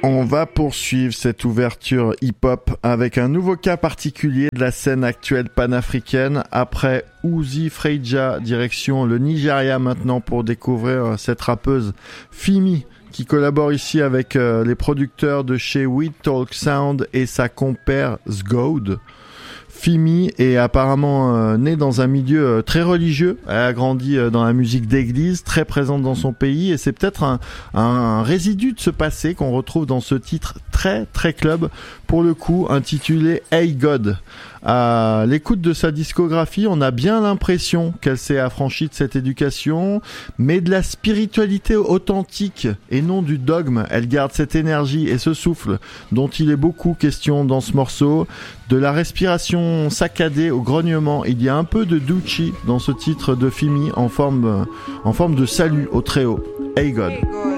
On va poursuivre cette ouverture hip-hop avec un nouveau cas particulier de la scène actuelle panafricaine. Après Uzi Freija, direction le Nigeria maintenant pour découvrir cette rappeuse Fimi qui collabore ici avec les producteurs de chez We Talk Sound et sa compère Zgoud. Fimi est apparemment née dans un milieu très religieux. Elle a grandi dans la musique d'église, très présente dans son pays, et c'est peut-être un résidu de ce passé qu'on retrouve dans ce titre très très club, pour le coup intitulé Hey God. À l'écoute de sa discographie, on a bien l'impression qu'elle s'est affranchie de cette éducation, mais de la spiritualité authentique et non du dogme. Elle garde cette énergie et ce souffle dont il est beaucoup question dans ce morceau. De la respiration saccadée au grognement, il y a un peu de Duchi dans ce titre de Fimi en forme de salut au très haut. Hey God.